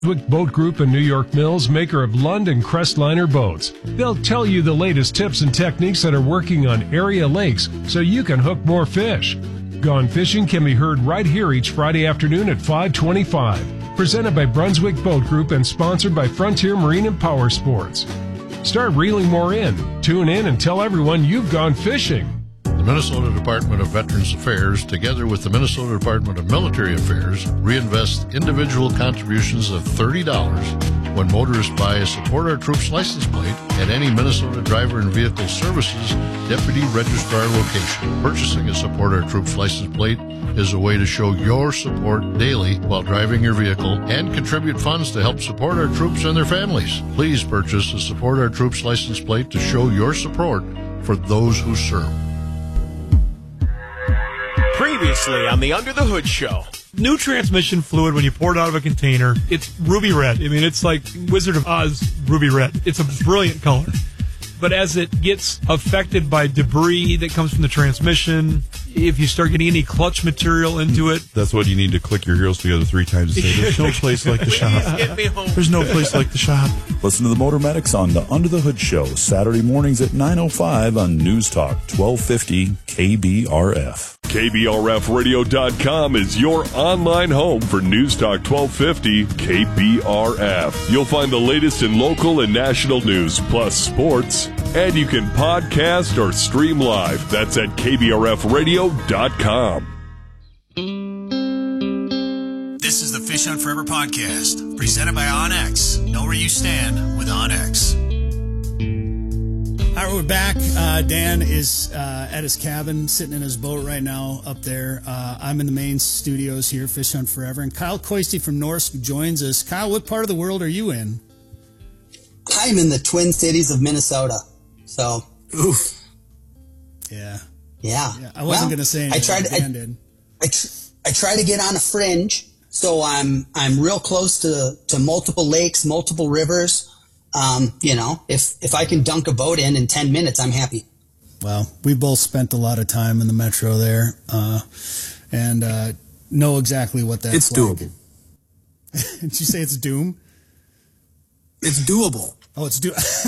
Brunswick Boat Group and New York Mills, maker of Lund and Crestliner boats. They'll tell you the latest tips and techniques that are working on area lakes so you can hook more fish. Gone Fishing can be heard right here each Friday afternoon at 5:25. Presented by Brunswick Boat Group and sponsored by Frontier Marine and Power Sports. Start reeling more in. Tune in and tell everyone you've gone fishing. The Minnesota Department of Veterans Affairs, together with the Minnesota Department of Military Affairs, reinvest individual contributions of $30 when motorists buy a Support Our Troops license plate at any Minnesota Driver and Vehicle Services Deputy Registrar location. Purchasing a Support Our Troops license plate is a way to show your support daily while driving your vehicle and contribute funds to help support our troops and their families. Please purchase a Support Our Troops license plate to show your support for those who serve. Previously on the Under the Hood Show. New transmission fluid, when you pour it out of a container, it's ruby red. I mean, it's like Wizard of Oz ruby red. It's a brilliant color. But as it gets affected by debris that comes from the transmission, if you start getting any clutch material into it... That's what you need to click your heels together 3 times and say, there's no place like the shop. There's no place like the shop. Listen to the Motor Medics on the Under the Hood Show, Saturday mornings at 9:05 on News Talk 1250 KBRF. KBRFradio.com is your online home for News Talk 1250 KBRF. You'll find the latest in local and national news, plus sports, and you can podcast or stream live. That's at KBRFradio.com. This is the Fish Hunt Forever podcast, presented by OnX. Know where you stand with OnX. All right, we're back. Dan is at his cabin, sitting in his boat right now up there. I'm in the main studios here, Fish Hunt Forever. And Kyle Koiste from Norsk joins us. Kyle, what part of the world are you in? I'm in the Twin Cities of Minnesota. So, oof. Yeah. I wasn't going to say anything. I try to get on a fringe, so I'm real close to multiple lakes, multiple rivers. If I can dunk a boat in 10 minutes, I'm happy. Well, we both spent a lot of time in the metro there, and know exactly what that's like. It's doable. Did you say it's doom? It's doable. Oh, it's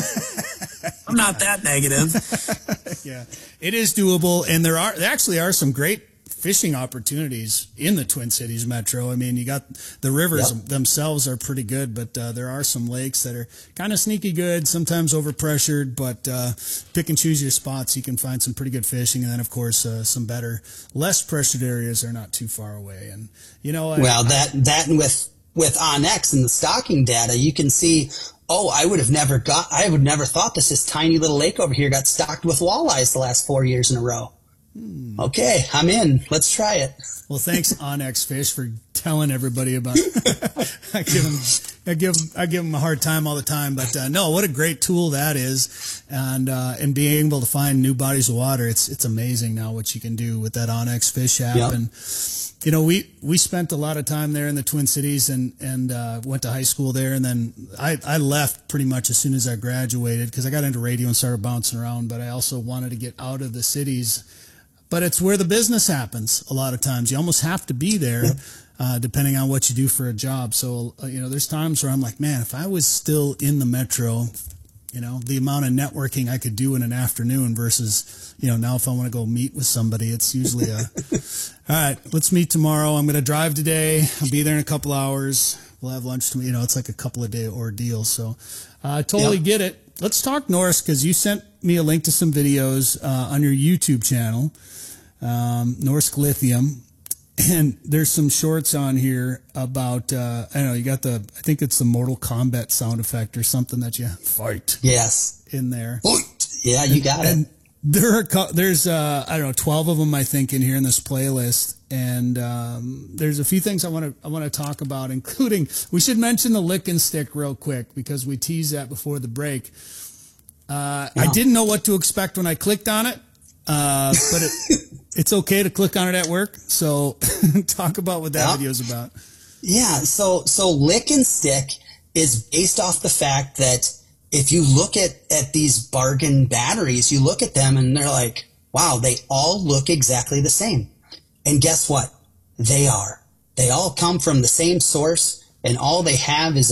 I'm not that negative. Yeah, it is doable, and there actually are some great fishing opportunities in the Twin Cities metro. I mean, you got the rivers themselves are pretty good, but there are some lakes that are kind of sneaky good, sometimes overpressured, but pick and choose your spots. You can find some pretty good fishing, and then of course some better, less pressured areas are not too far away. And that and with OnX and the stocking data, you can see. Oh, I would never thought this tiny little lake over here got stocked with walleyes the last 4 years in a row. Okay, I'm in. Let's try it. Well, thanks OnX Fish for telling everybody about it. I give them a hard time all the time, but no, what a great tool that is, and being able to find new bodies of water. It's amazing now what you can do with that OnX Fish app. Yep. And we spent a lot of time there in the Twin Cities and went to high school there, and then I left pretty much as soon as I graduated because I got into radio and started bouncing around, but I also wanted to get out of the cities. But it's where the business happens a lot of times. You almost have to be there depending on what you do for a job. So, there's times where I'm like, man, if I was still in the metro, the amount of networking I could do in an afternoon versus, now if I want to go meet with somebody, it's usually all right, let's meet tomorrow. I'm going to drive today. I'll be there in a couple hours. We'll have lunch tomorrow. It's like a couple of day ordeal. So I totally get it. Let's talk Norsk, because you sent me a link to some videos on your YouTube channel. Norsk Lithium, and there's some shorts on here about I don't know, you got I think it's the Mortal Kombat sound effect or something that you fight in there. Yeah, you got it. There's 12 of them I think in here in this playlist, and there's a few things I want to talk about, including we should mention the lick and stick real quick because we teased that before the break. I didn't know what to expect when I clicked on it, but it's okay to click on it at work. So talk about what that video is about. Yeah. So lick and stick is based off the fact that if you look at these bargain batteries, you look at them and they're like, wow, they all look exactly the same. And guess what? They are. They all come from the same source. and all they have is